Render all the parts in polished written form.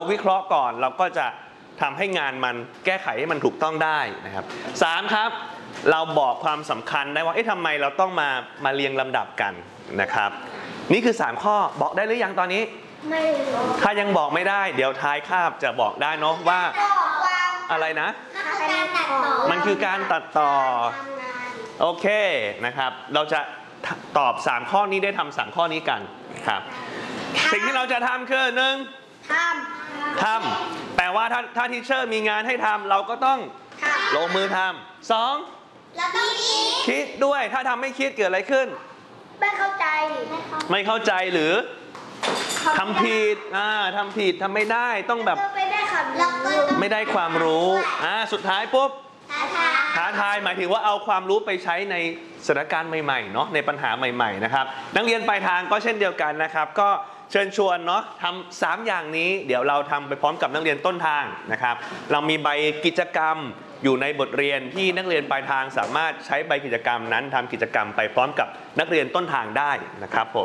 วิเคราะห์ก่อนเราก็จะทำให้งานมันแก้ไขให้มันถูกต้องได้นะครับ3ครับเราบอกความสำคัญได้ว่าทำไมเราต้องมาเรียงลำดับกันนะครับนี่คือ3ข้อบอกได้หรือยังตอนนี้ไม่ถ้ายังบอกไม่ได้เดี๋ยวท้ายคาบจะบอกได้เนาะว่าอะไรนะมันคือการตัดต่อโอเคนะครับเราจะตอบ3ข้อนี้ได้ทำ3ข้อนี้กันครับสิ่งที่เราจะทำคือทำแปลว่าถ้าทีเชอร์มีงานให้ทำเราก็ต้องลงมือทำ2คิดด้วยถ้าทำไม่คิดเกิดอะไรขึ้นไม่เข้าใจหรือทำผิดทำไม่ได้ต้องแบบไม่ได้ความรู้สุดท้ายปุ๊บท้าทายหมายถึงว่าเอาความรู้ไปใช้ในสถานการณ์ใหม่ๆเนาะในปัญหาใหม่ๆนะครับนักเรียนปลายทางก็เช่นเดียวกันนะครับก็เชิญชวนเนาะทำ3อย่างนี้เดี๋ยวเราทำไปพร้อมกับนักเรียนต้นทางนะครับเรามีใบกิจกรรมอยู่ในบทเรียนที่นักเรียนปลายทางสามารถใช้ใบกิจกรรมนั้นทำกิจกรรมไปพร้อมกับนักเรียนต้นทางได้นะครับผม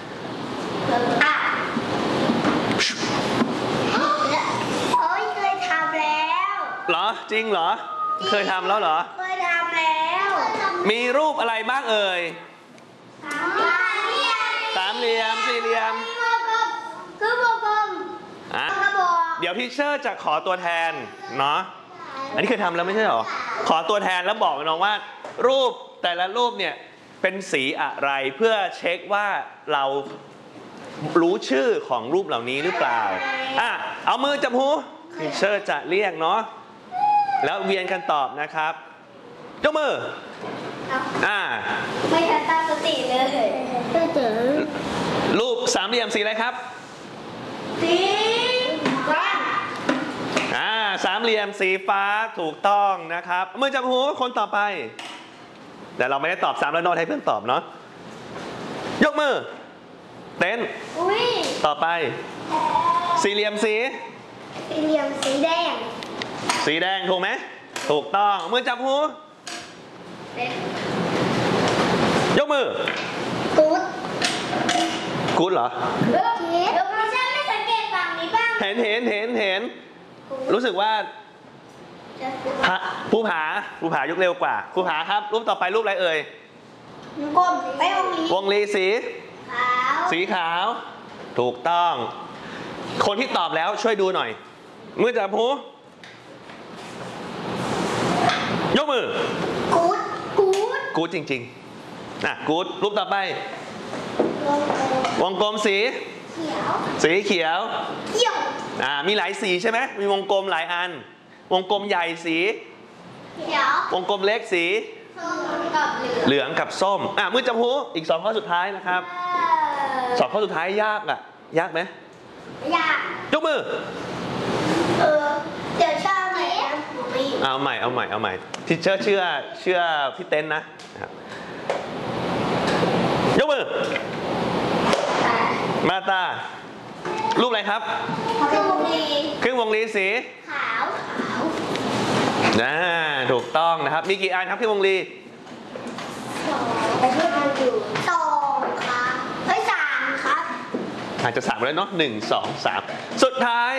เคยทำแล้วเหรอจริงเหรอเคยทำแล้วเหรอเคยทำแล้วมีรูปอะไรบ้างเอ่ยสามเหลี่ยมสี่เหลี่ยมคือวงกลมเดี๋ยวทีเชอร์จะขอตัวแทนเนาะอันนี้เคยทำแล้วไม่ใช่หรอขอตัวแทนแล้วบอกน้องว่ารูปแต่ละรูปเนี่ยเป็นสีอะไรเพื่อเช็คว่าเรารู้ชื่อของรูปเหล่านี้หรือเปล่าเอามือจับหูทีเชอร์จะเรียกเนาะแล้วเวียนกันตอบนะครับยกมือไม่ทันตั้งสติเลยรูปสามเหลี่ยมสีอะไรครับสีฟ้าสามเหลี่ยมสีฟ้าถูกต้องนะครับมือจับหูคนต่อไปแต่เราไม่ได้ตอบ3แล้วโน้ตให้เพื่อนตอบเนาะยกมือเต้นต่อไปสี่เหลี่ยมสีแดงถูกไหมถูกต้องมือจับหูยกมือกู๊ดเหรอไม่ใช่ไม่สังเกตฝั่งนี้บ้างเห็นรู้สึกว่าภูผายกเร็วกว่าภูผาครับรูปต่อไปรูปอะไรเอ่ยวงลีสีขาวถูกต้องคนที่ตอบแล้วช่วยดูหน่อยมือจับหูยกมือกู๊ดจริงๆกู๊ดรูปต่อไปวงกลมสีเขียวมีหลายสีใช่ไหมมีวงกลมหลายอันวงกลมใหญ่สีเขียววงกลมเล็กสีเหลืองกับส้มมือจับหูอีก2ข้อสุดท้ายนะครับ2ข้อสุดท้ายยากไหมยากยกมือเดี๋ยวเชื่อไหมเอาใหม่ที่เชื่อพี่เต้นนะยกมือมาตารูปอะไรครับครึ่งวงลีสีขาวถูกต้องนะครับมีกี่อันครับครึ่งวงลี 2ครับ3ครับอาจจะ3แล้วเนาะ1 2 3สุดท้าย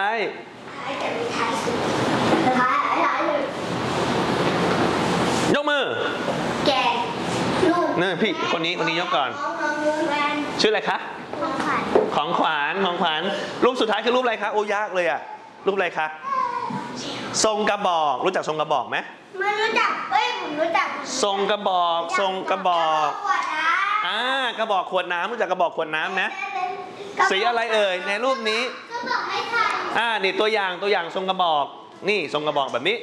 ยกมือแกะลูกพี่คนนี้ยกก่อนชื่ออะไรคะของขวัญรูปสุดท้ายคือรูปอะไรคะโอ้ยากเลยรูปอะไรคะทรงกระบอกรู้จักทรงกระบอกไหมไม่รู้จักผมรู้จักทรงกระบอกกระบอกขวดน้ำรู้จักกระบอกขวดน้ำไหมสีอะไรเอ่ยในรูปนี้นี่ตัวอย่างทรงกระบอกนี่ทรงกระบอกแบบนี้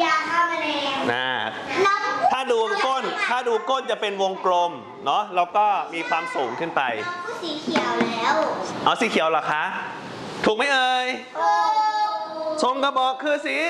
ถ้าดูก้นจะเป็นวงกลมเนาะแล้วก็มีความสูงขึ้นไปสีเขียวแล้วสีเขียวเหรอคะถูกไหมเอ่ยทรงกระบอกคือสี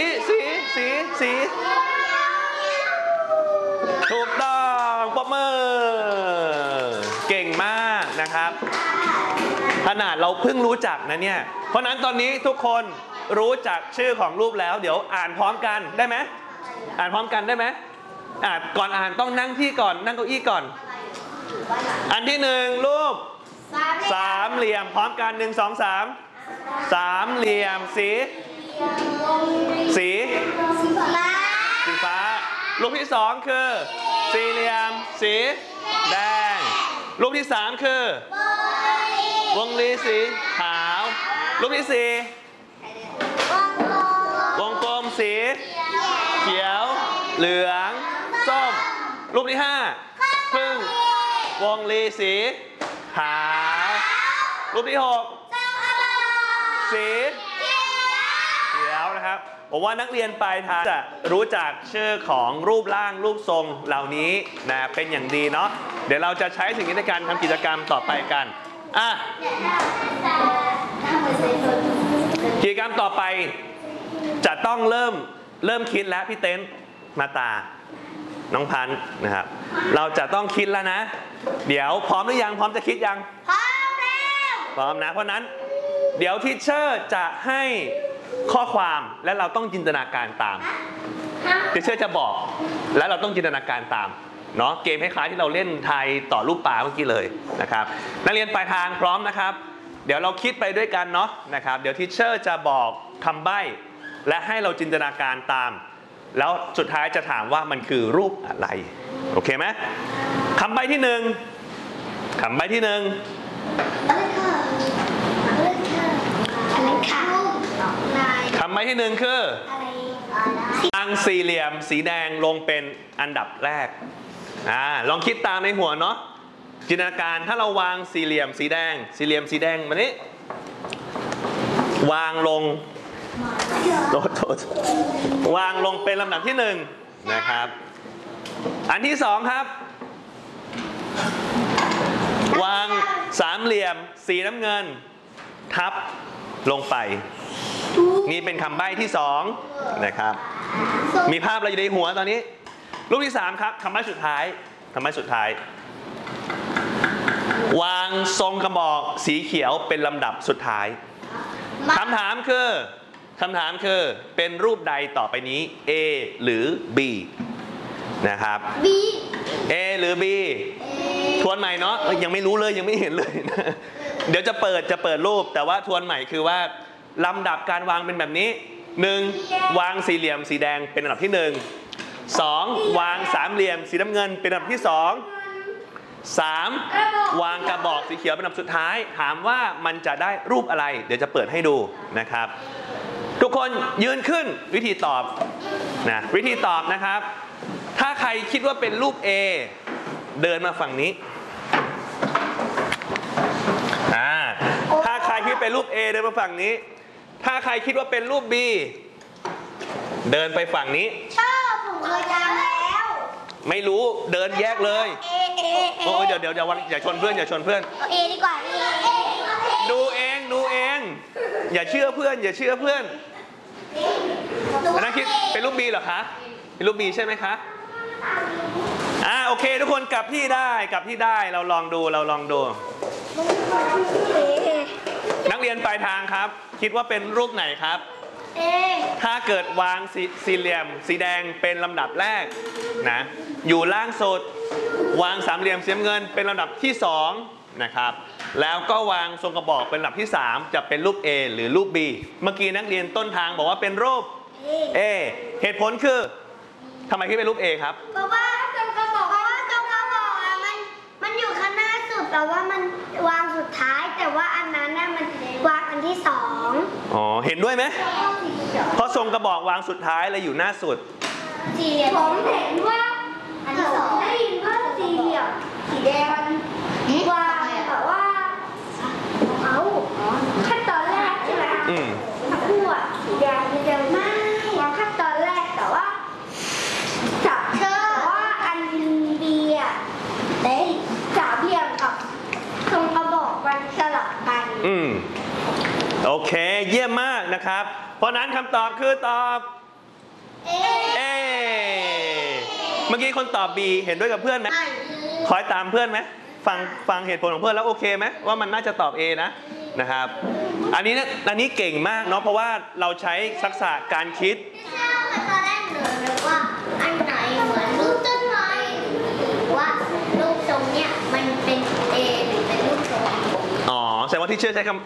ถูกต้องปรบมือเก่งมากนะครับขนาดเราเพิ่งรู้จักนะเนี่ยเพราะนั้นตอนนี้ทุกคนรู้จักชื่อของรูปแล้วเดี๋ยวอ่านพร้อมกันได้ไหมอ่านพร้อมกันได้ไหมก่อนอ่านต้องนั่งที่ก่อนนั่งเก้าอี้ก่อนอันที่1รูปสามเหลี่ยมพร้อมกัน1 2 3 สามเหลี่ยมสีสีฟ้ารูปที่สองคือสี่เหลี่ยมสีแดงรูปที่สามคือวงรีสีขาวรูปที่สี่วงกลมสีเขียวเหลืองส้มรูปที่ห้าพึ่งวงรีสีขาวรูปที่หกสีเขียวนะครับผมว่านักเรียนปลายทางจะรู้จักชื่อของรูปร่างรูปทรงเหล่านี้นะเป็นอย่างดีเนาะเดี๋ยวเราจะใช้สิ่งนี้ในการทำกิจกรรมต่อไปกันกิจกรรมต่อไปจะต้องเริ่มคิดแล้วพี่เต้นมาตาน้องพันธ์นะครับเราจะต้องคิดแล้วนะเดี๋ยวพร้อมหรือยังพร้อมจะคิดยังพร้อมแล้วพร้อมนะเพราะนั้นเดี๋ยวทีเชอร์จะให้ข้อความและเราต้องจินตนาการตามทีเชอร์จะบอกและเราต้องจินตนาการตามเนาะเกมคล้ายๆที่เราเล่นทายต่อรูปปลาเมื่อกี้เลยนะครับนักเรียนปลายทางพร้อมนะครับเดี๋ยวเราคิดไปด้วยกันเนาะนะครับเดี๋ยวทีเชอร์จะบอกคำใบ้และให้เราจินตนาการตามแล้วสุดท้ายจะถามว่ามันคือรูปอะไรโอเคไหมคำใบ้ที่หนึ่งคำใบ้ที่หนึ่งคำใบ้ที่หนึ่งคือวางสี่เหลี่ยมสีแดงลงเป็นอันดับแรกลองคิดตามในหัวเนาะจินตนาการถ้าเราวางสี่เหลี่ยมสีแดงมานี้วางลงวางลงเป็นลำดับที่หนึ่งนะครับอันที่สองครับวางสามเหลี่ยมสีน้ำเงินทับลงไปนี่เป็นคำใบ้ที่สองนะครับมีภาพอะไรอยู่ในหัวตอนนี้รูปที่สามครับคำใบ้สุดท้ายวางทรงกระบอกสีเขียวเป็นลำดับสุดท้ายคำถามคือเป็นรูปใดต่อไปนี้ A หรือ B นะครับ B A หรือ B ทวนใหม่เนาะยังไม่รู้เลยยังไม่เห็นเลยเดี๋ยวจะเปิดรูปแต่ว่าทวนใหม่คือว่าลำดับการวางเป็นแบบนี้ 1. วางสี่เหลี่ยมสีแดงเป็นลำดับที่ 1 2. วางสามเหลี่ยมสีน้ำเงินเป็นลำดับที่ 2 3. วางกระบอกสีเขียวเป็นลำดับสุดท้ายถามว่ามันจะได้รูปอะไรเดี๋ยวจะเปิดให้ดูนะครับทุกคนยืนขึ้นวิธีตอบนะครับถ้าใครคิดว่าเป็นรูป A เดินมาฝั่งนี้ถ้าใครคิดเป็นรูป A เดินมาฝั่งนี้ถ้าใครคิดว่าเป็นรูป B เดินไปฝั่งนี้ชอบผมเคยจำแล้วไม่รู้เดินแยกเลยโอ้ยเดี๋ยวอย่าชนเพื่อนเอดีกว่าดูเองอย่าเชื่อเพื่อนอันนั้นคิดเป็นรูป B เหรอคะเป็นรูป B ใช่ไหมคะโอเคทุกคนกลับที่ได้เราลองดูนักเรียนปลายทางครับคิดว่าเป็นรูปไหนครับถ้าเกิดวางสี่เหลี่ยมสีแดงเป็นลำดับแรกนะอยู่ล่างสุดวางสามเหลี่ยมสีน้ำเงินเป็นลำดับที่2นะครับแล้วก็วางทรงกระบอกเป็นลำดับที่3จะเป็นรูป A หรือรูป B เมื่อกี้นักเรียนต้นทางบอกว่าเป็นรูป A เหตุผลคือทำไมที่เป็นรูป A ครับเพราะว่าทรงกระบอกมันอยู่ข้างหน้าสุดแต่ว่ามันวางสุดท้ายแต่ว่าอันนั้นน่ะมันวางอันที่2 เห็นด้วยไหมเพราะทรงกระบอกวางสุดท้ายเลยอยู่หน้าสุดผมเห็นว่าอันที่2ได้ยินว่าสี่เหลี่ยมสีแดงมันวางแต่ว่าขั้นตอนแรกใช่ไหมถ้าพูดสีแดงมันจะไม่วางขั้นตอนแรกแต่ว่าจับว่าอันบีได้สามเหลี่ยมกับทรงกระบอกมันสลับกันโอเคเยี่ยมมากนะครับเพราะนั้นคำตอบคือตอบ A เมื่อกี้คนตอบ B เห็นด้วยกับเพื่อนไหมคอยตามเพื่อนไหมฟังเหตุผลของเพื่อนแล้วโอเคไหมว่ามันน่าจะตอบ A นะครับอันนี้เก่งมากเนาะเพราะว่าเราใช้ทักษะการคิดตอนแรกหนูนึกว่าอันไหนเหมือนรูปต้นไม้หรือว่ารูปทรงเนี่ยมันเป็น A หรือเป็นรูปทรงแสดงว่าที่เชื่อใช้คำ